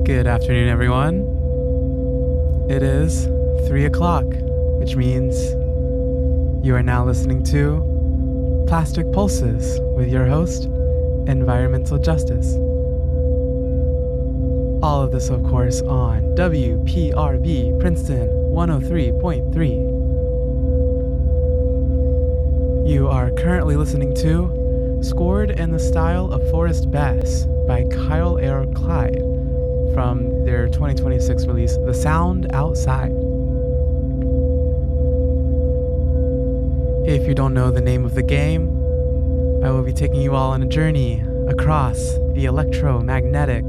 Good afternoon, everyone. It is 3 o'clock, which means you are now listening to Plastic Pulses with your host, Environmental Justice. All of this, of course, on WPRB Princeton 103.3. You are currently listening to Scored in the Style of Forrest Bass by Kyle Air Clyde from their 2026 release, The Sound Outside. If you don't know the name of the game, I will be taking you all on a journey across the electromagnetic